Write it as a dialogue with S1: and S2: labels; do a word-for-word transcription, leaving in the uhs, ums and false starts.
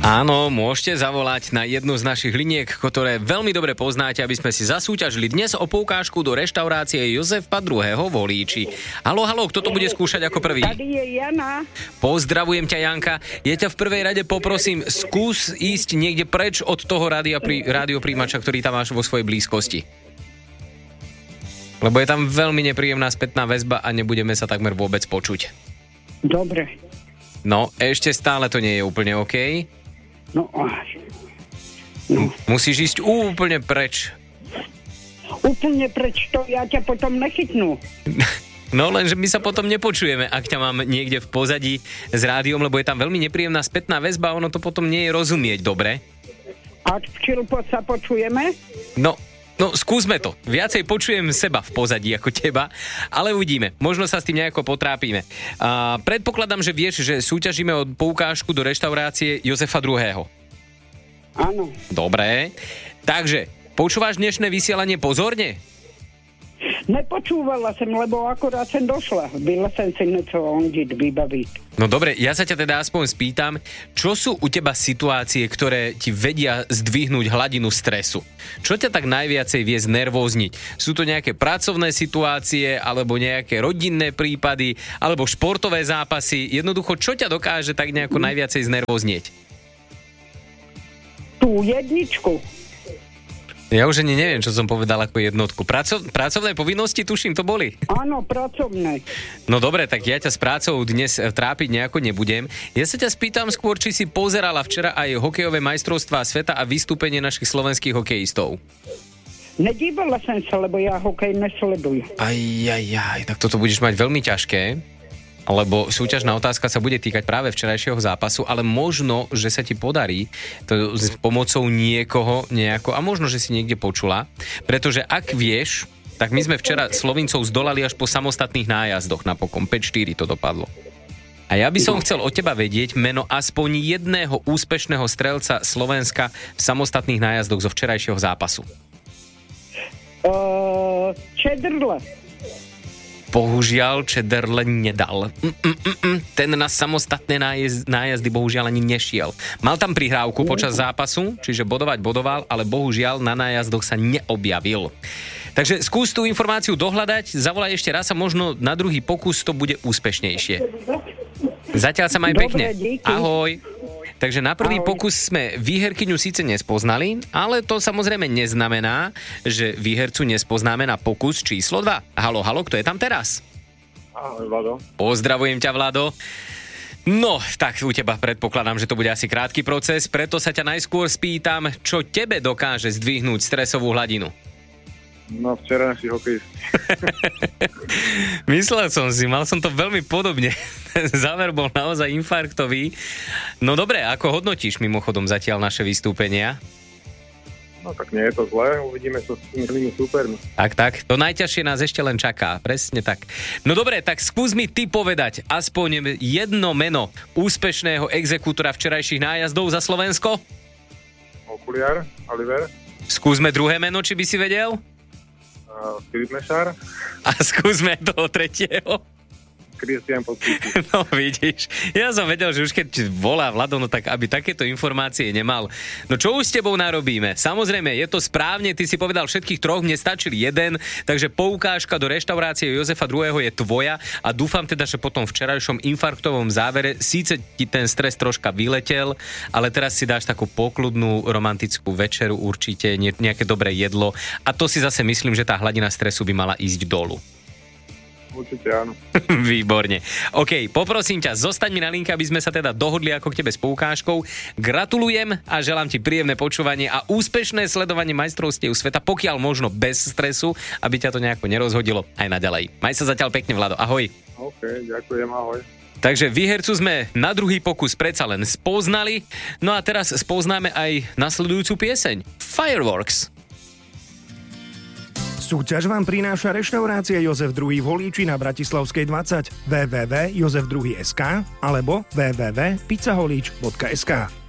S1: Áno, môžete zavolať na jednu z našich liniek, ktoré veľmi dobre poznáte, aby sme si zasúťažili dnes o poukážku do reštaurácie Jozefa druhého. v Holíči. Haló, haló, kto to bude skúšať ako prvý?
S2: Tady je Jana.
S1: Pozdravujem ťa, Janka. Ja ťa v prvej rade poprosím, skús ísť niekde preč od toho rádia pri, rádiopríjimača, ktorý tam máš vo svojej blízkosti. Lebo je tam veľmi nepríjemná spätná väzba a nebudeme sa takmer vôbec počuť.
S2: Dobre.
S1: No, ešte stále to nie je úplne OK.
S2: No,
S1: no. Musíš ísť úplne preč.
S2: Úplne preč, to ja ťa potom nechytnú.
S1: No, lenže my sa potom nepočujeme, ak ťa mám niekde v pozadí s rádiom, lebo je tam veľmi nepríjemná spätná väzba a ono to potom nie je rozumieť, dobre?
S2: A v Čilpo sa počujeme?
S1: No, no, skúsme to. Viacej počujem seba v pozadí ako teba, ale uvidíme. Možno sa s tým nejako potrápime. A predpokladám, že vieš, že súťažíme o poukážku do reštaurácie Jozefa druhého.
S2: Áno.
S1: Dobre. Takže, počúvaš dnešné vysielanie pozorne?
S2: Nepočúvala som, lebo akorát som došla. Byla som si niečo ondiť, vybaviť.
S1: No dobre, ja sa ťa teda aspoň spýtam, čo sú u teba situácie, ktoré ti vedia zdvihnúť hladinu stresu? Čo ťa tak najviacej vie znervózniť? Sú to nejaké pracovné situácie, alebo nejaké rodinné prípady, alebo športové zápasy? Jednoducho, čo ťa dokáže tak nejako najviacej znervóznieť?
S2: Tú jedničku.
S1: Ja už ani neviem, čo som povedal ako jednotku. Praco- pracovné povinnosti, tuším, to boli.
S2: Áno, pracovné.
S1: No dobre, tak ja ťa s prácou dnes trápiť nejako nebudem. Ja sa ťa spýtam skôr, či si pozerala včera aj hokejové majstrovstvá sveta a vystúpenie našich slovenských hokejistov.
S2: Nedívala som sa, lebo ja hokej nesledujem.
S1: Aj, aj, aj, tak toto budeš mať veľmi ťažké. Lebo súťažná otázka sa bude týkať práve včerajšieho zápasu, ale možno, že sa ti podarí to s pomocou niekoho nejako, a možno, že si niekde počula, pretože ak vieš, tak my sme včera Slovincov zdolali až po samostatných nájazdoch napokon, päť štyri to dopadlo. A ja by som chcel od teba vedieť meno aspoň jedného úspešného strelca Slovenska v samostatných nájazdoch zo včerajšieho zápasu.
S2: Uh, Čedrle.
S1: Bohužiaľ, Čederle nedal. Mm, mm, mm, mm. Ten na samostatné nájazdy, nájazdy bohužiaľ ani nešiel. Mal tam prihrávku počas zápasu, čiže bodovať bodoval, ale bohužiaľ na nájazdoch sa neobjavil. Takže skús tú informáciu dohľadať, zavolaj ešte raz a možno na druhý pokus to bude úspešnejšie. Zatiaľ sa maj pekne.
S2: Díky.
S1: Ahoj. Takže na prvý
S2: Ahoj.
S1: pokus sme výherkyňu síce nespoznali, ale to samozrejme neznamená, že výhercu nespoznáme na pokus číslo dva. Haló, haló, kto je tam teraz?
S3: Ahoj, Vlado.
S1: Pozdravujem ťa, Vlado. No, tak u teba predpokladám, že to bude asi krátky proces, preto sa ťa najskôr spýtam, čo tebe dokáže zdvihnúť stresovú hladinu?
S3: No, včera naši hokejisti.
S1: Myslel som si, mal som to veľmi podobne. Ten záver bol naozaj infarktový. No dobre, ako hodnotíš mimochodom zatiaľ naše vystúpenia?
S3: No tak nie je to zlé, uvidíme sa s tými súpermi.
S1: Tak, tak, to najťažšie nás ešte len čaká, presne tak. No dobre, tak skús mi ty povedať aspoň jedno meno úspešného exekútora včerajších nájazdov za Slovensko?
S3: Okuliar, Oliver.
S1: Skúsme druhé meno, či by si vedel?
S3: Uh, Filip Mešár.
S1: A skúsme toho tretieho.
S3: Kristián Podpíky.
S1: No vidíš, ja som vedel, že už keď volá Vlado, no tak aby takéto informácie nemal. No čo už s tebou narobíme? Samozrejme, je to správne, ty si povedal všetkých troch, mne stačil jeden, takže poukážka do reštaurácie Jozefa druhého. je tvoja a dúfam teda, že po tom včerajšom infarktovom závere síce ti ten stres troška vyletel, ale teraz si dáš takú pokludnú romantickú večeru určite, nejaké dobré jedlo a to si zase myslím, že tá hladina stresu by mala ísť dolu.
S3: Určite áno.
S1: Výborne. OK, poprosím ťa, zostaň mi na linke, aby sme sa teda dohodli ako k tebe s poukážkou. Gratulujem a želám ti príjemné počúvanie a úspešné sledovanie majstrovstiev sveta, pokiaľ možno bez stresu, aby ťa to nejako nerozhodilo aj naďalej. Maj sa zatiaľ pekne, Vlado. Ahoj.
S3: OK, ďakujem, ahoj.
S1: Takže výhercu sme na druhý pokus predsa len spoznali. No a teraz spoznáme aj nasledujúcu pieseň. Fireworks.
S4: Súťaž vám prináša reštaurácia Jozef druhý. v Holíči na Bratislavskej dvadsať, w w w bodka jozef druhý bodka es ká alebo w w w bodka pizzaholíč bodka es ká.